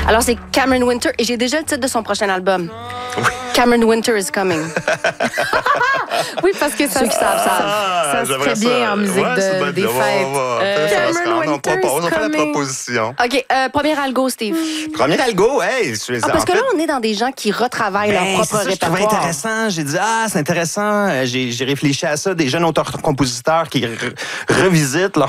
Alors, c'est Cameron Winter et j'ai déjà le titre de son prochain album. Oui. Cameron Winter is coming. Oui, parce que ça, Ceux qui savent. ça se fait bien en musique des fêtes. Cameron On Winter propose, on is fait la coming. proposition. OK, premier algo, Steve. Premier algo, hey, Parce que là, on est dans des gens qui retravaillent leur propre c'est ça, je trouvais répertoire. intéressant. J'ai dit, c'est intéressant. J'ai réfléchi à ça. Des jeunes auteurs-compositeurs qui revisitent leur